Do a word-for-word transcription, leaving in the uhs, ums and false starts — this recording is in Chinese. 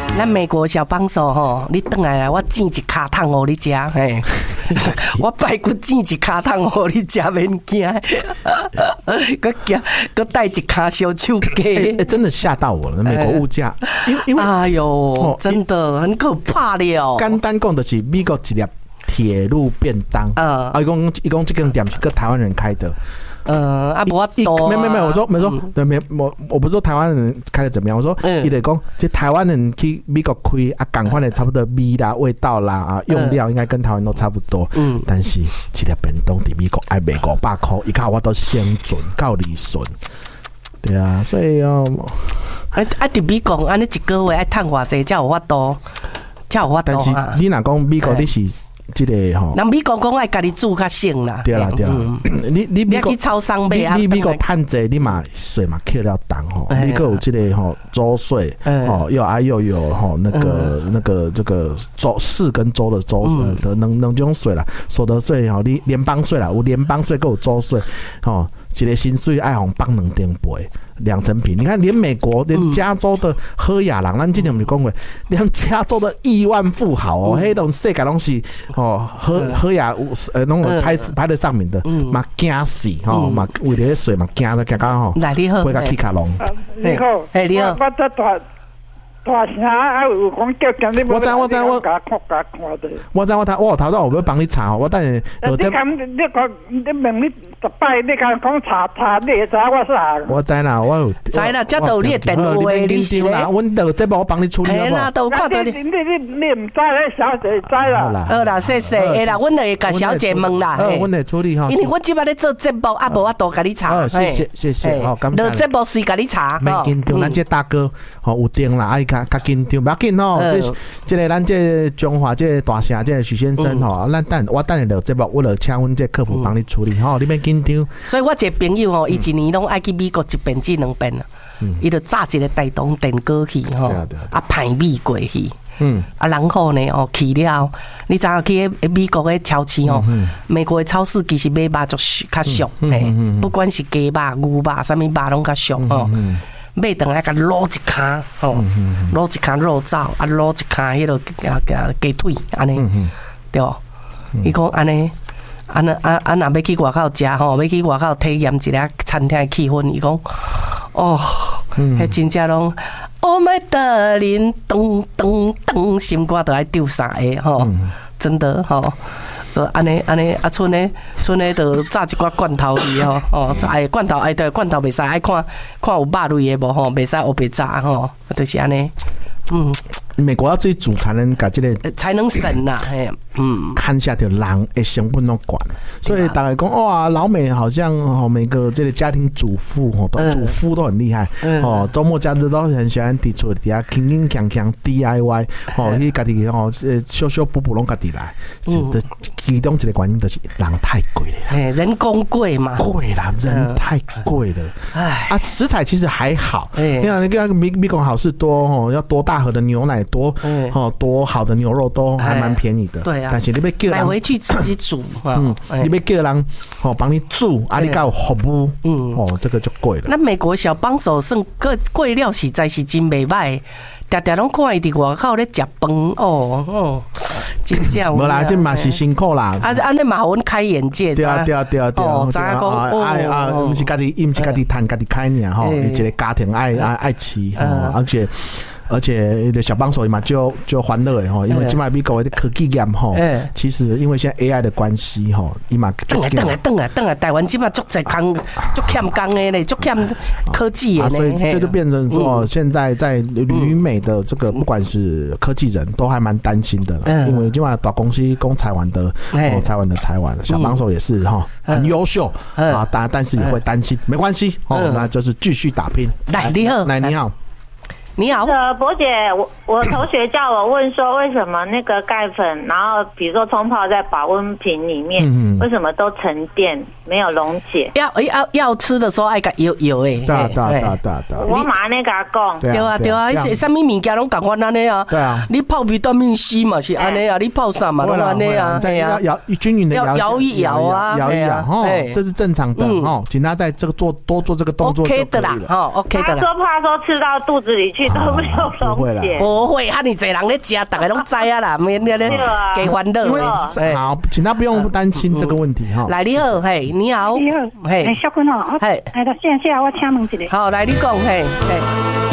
咱美国小帮手吼，你转来啦，我煎一卡桶互你食，嘿，我排骨煎一卡桶互你食，免惊，搁加搁带一卡小手鸡， 哎、欸，真的吓到我了，美国物价，因为因为哎呦，哦、真的很可怕了。 简单讲就是美国一粒铁路便当，嗯，啊，一共一共这间店是个台湾人开的。 呃，啊，无多， 没没没，我说没说，对，没我我不是说台湾人开的怎么样，我说，伊得讲，这台湾人去美国开啊，赶快的差不多味啦、味道啦啊，用料应该跟台湾都差不多，嗯，但是一粒便当在美国爱卖五百块，一卡我都先准够利顺，对啊，所以哦， 啊啊，在美国安尼一个月爱趁偌济才有法度，才有法度啊。 但是你若讲美国你是。这个吼， 人美国讲爱家己煮较省啦。 对啦对啦，你你美国去超商买啊， 你美国趁济，你嘛水嘛扣了重吼，你个有这个吼州税吼，又啊又有吼那个那个这个州市跟州的州的能能种税啦，所得税吼，你联邦税啦，有联邦税，有州税吼。一个薪水爱红帮两点倍，两成平。你看，连美国，连加州的喝雅郎，咱之前有讲过，连加州的亿万富豪哦，迄种世界拢是哦，喝喝雅呃，拢排排得上面的，嘛惊死哦，嘛为了水嘛惊得惊到吼， 来你好， 会甲起卡龙。 你好， 哎你好， 我这大。大声啊！有讲叫叫你， 我知我知我， 甲看甲看的。 我知我睇，我头先我要帮你查，我等下。 你咁你讲你问你十摆，你讲讲查查，你会知我啥？ 我知啦，我有。 知啦，接到你的电话，你是咧。 阮到这我帮你处理好不好？ 哎啦，都看到你。 你你你唔知咧，小姐知啦。 好啦，谢谢。哎啦，阮会甲小姐问啦。 呃，阮会处理哈。 因为我即摆咧做节目，啊无我都甲你查。 谢谢谢谢，好，感谢。 做节目随甲你查。 袂紧张，咱这大哥吼有电啦，爱较较紧张。不要紧吼，这个咱这中华这个大侠这个许先生吼，咱等我等下录节目，我就请阮这客服帮你处理吼，你别紧张。 所以我一个朋友吼，伊一年拢爱去美国一遍至两遍啦，伊就炸一个大同电锅去吼，啊排米过去，嗯，啊然后呢哦去了，你知影去美国的超市吼，美国的超市其实买肉足较俗诶，不管是鸡肉、牛肉，啥物肉拢较俗吼。买顿来甲卤一骹，吼，卤一骹肉燥，啊卤一骹迄落鸡腿，安尼，对无？伊讲安尼，安尼啊啊，若要去外口食吼，要去外口体验一下餐厅的气氛，伊讲，哦，迄真正拢 ，Oh my darling，咚咚咚，心肝都爱丢三下吼，真的吼。就安尼安尼啊，剩诶剩诶，就炸一寡罐头去吼，哦，哎罐头哎对，罐头袂使爱看看有肉类诶无吼，袂使黑白炸吼，就是安尼，嗯。 美国要自己煮才能把这个才能省呐，嘿，嗯， 看下条人的成本都管，所以大概讲哇，老美好像哦，每个这个家庭主妇哦，主妇都很厉害哦，周末假日都很喜欢伫厝底下轻轻强强 D I Y 哦，去家己哦，修修补补拢家己来，这其中一个原因就是人太贵了， 哎，人工贵嘛， 贵啦，人太贵了，哎，啊，食材其实还好，你看那个美美国好事多哦，要多大盒的牛奶。多哦，多好的牛肉都还蛮便宜的， 对啊。 但是你要叫人买回去自己煮， 嗯，你要叫人哦帮你煮，啊，你才有服务，嗯，哦，这个就贵了。 那美国小帮手算个贵料实在是真袂歹，常常拢看伊伫外口咧食饭，哦哦，真正。 无啦，这嘛是辛苦啦。 啊，安尼嘛，互阮开眼界。 对啊，对啊，对啊，对啊。 知影讲， 哎啊，毋是家己，伊毋是家己赚，家己开尔吼，一个家庭爱爱爱饲，而且。而且小帮手嘛，就就欢乐的吼，因为今麦美国的科技业吼，其实因为现在 A I 的关系吼，伊嘛等来等来等来等来，台湾今麦足在工，足欠工的嘞，足欠科技的呢， 所以这就变成说，现在在旅美的这个不管是科技人都还蛮担心的，因为今麦大公司攻台湾的，哦台湾的台湾小帮手也是哈很优秀啊，但但是也会担心，没关系哦，那就是继续打拼。 来你好， 来你好。 你好， 呃，博姐，我我同学叫我问说，为什么那个钙粉，然后比如说冲泡在保温瓶里面，嗯、为什么都沉淀没有溶解？ 要要要吃的时候爱甲摇摇诶， 对对对对对。 我马上甲讲， 对啊对啊，什么物件拢共款安尼啊？ 对啊， 你泡维他命 C 嘛是安尼啊，你泡啥嘛拢安尼啊？ 对啊，摇均匀的摇摇一摇啊， 摇一摇哦，这是正常的哦，请他在这个做多做这个动作 ，OK 的啦，哦 OK 的啦。 他说怕说吃到肚子里去。 都没有溶解。 不会，哈，你这人咧吃，大家拢知啊啦，免咧咧给欢乐。 因为好，请他不用担心这个问题哈。 来，你好，嘿，你好， 你好，嘿，小坤哦，嘿，来到线下我请问一下。 好，来你讲，嘿，嘿。